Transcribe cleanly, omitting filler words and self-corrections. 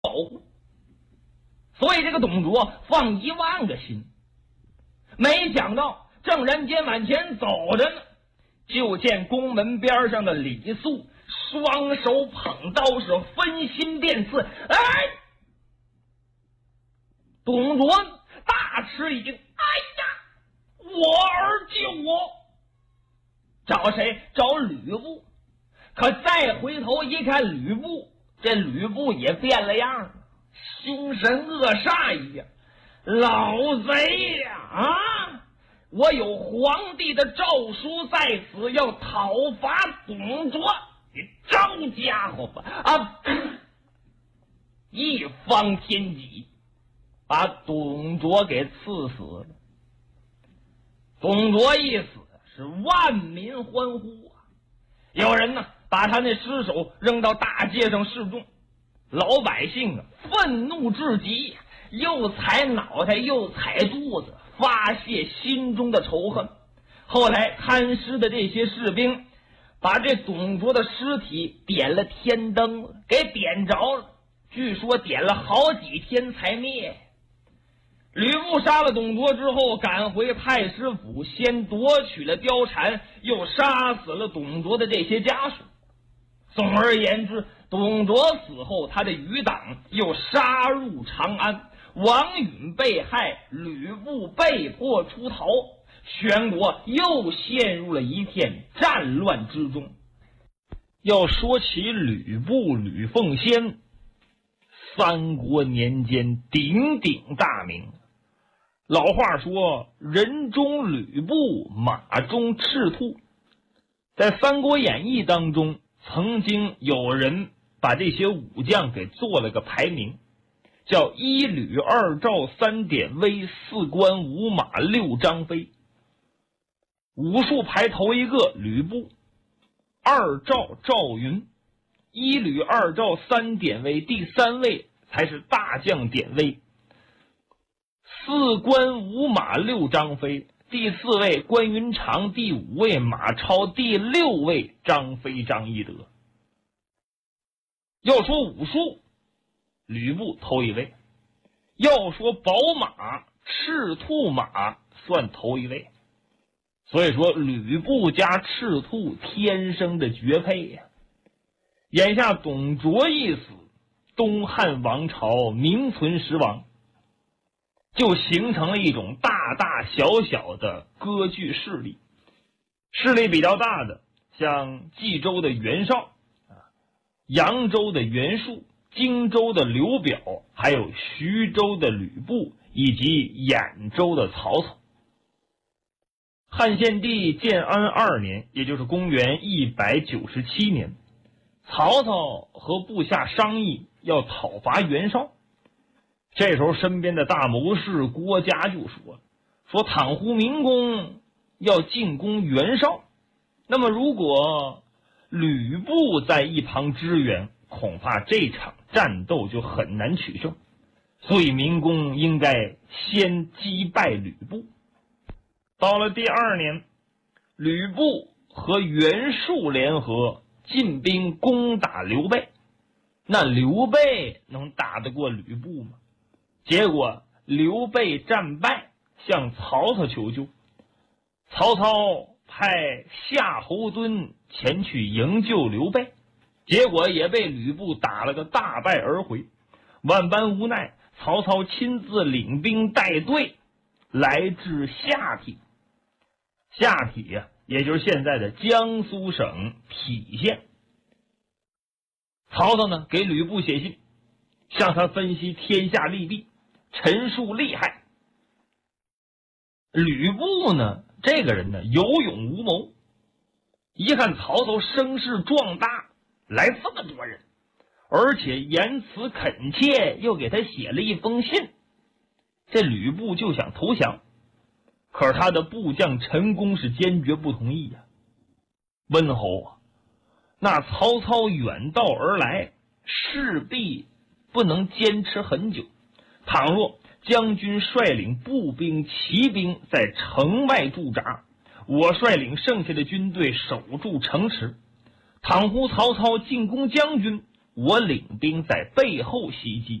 保护。所以这个董卓放10000个心。没想到正人间往前走着呢，就见宫门边上的李肃双手捧刀，是分心便刺。哎，董卓大吃一惊，哎呀，我儿救我！找谁？找吕布。可再回头一看吕布，这吕布也变了样了，凶神恶煞一样。老贼呀！啊！我有皇帝的诏书在此，要讨伐董卓，你招家伙吧！啊！一方天戟把董卓给刺死了。董卓一死，是万民欢呼啊！有人呢把他那尸首扔到大街上示众，老百姓啊愤怒至极，又踩脑袋又踩肚子，发泄心中的仇恨。后来看尸的这些士兵把这董卓的尸体点了天灯了，给点着了，据说点了好几天才灭。吕布杀了董卓之后，赶回太师府，先夺取了貂蝉，又杀死了董卓的这些家属。总而言之，董卓死后，他的余党又杀入长安，王允被害，吕布被迫出逃，全国又陷入了一片战乱之中。 要说起吕布吕奉先，三国年间鼎鼎大名。老话说人中吕布，马中赤兔。在《三国演义》当中，曾经有人把这些武将给做了个排名，叫1吕2赵3典韦4关5马6张飞。武术排头一个吕布，2赵赵云，1吕2赵3典韦，第3位才是大将典韦。4关5马6张飞，第4位关云长，第5位马超，第6位张飞张翼德。要说武术，吕布头一位；要说宝马，赤兔马算头一位。所以说吕布加赤兔天生的绝配呀。眼下董卓一死，东汉王朝名存实亡，就形成了一种大大小小的割据势力。势力比较大的像冀州的袁绍，扬州的袁术，荆州的刘表，还有徐州的吕布，以及兖州的曹操。汉献帝建安2年，也就是公元197年，曹操和部下商议要讨伐袁绍。这时候身边的大谋士郭嘉就说倘乎明公要进攻袁绍，那么如果吕布在一旁支援，恐怕这场战斗就很难取胜，所以明公应该先击败吕布。到了第2年，吕布和袁术联合进兵攻打刘备。那刘备能打得过吕布吗？结果刘备战败，向曹操求救。曹操派夏侯惇前去营救刘备，结果也被吕布打了个大败而回。万般无奈，曹操亲自领兵带队来至下邳。下邳呀，也就是现在的江苏省郫县。曹操呢，给吕布写信，向他分析天下利弊，陈述利害。吕布呢，这个人呢有勇无谋，一看曹操声势壮大，来这么多人，而且言辞恳切，又给他写了一封信，这吕布就想投降。可是他的部将陈宫是坚决不同意呀。温侯啊，那曹操远道而来，势必不能坚持很久。倘若将军率领步兵骑兵在城外驻扎，我率领剩下的军队守住城池，倘乎曹操进攻将军， 我领兵在背后袭击。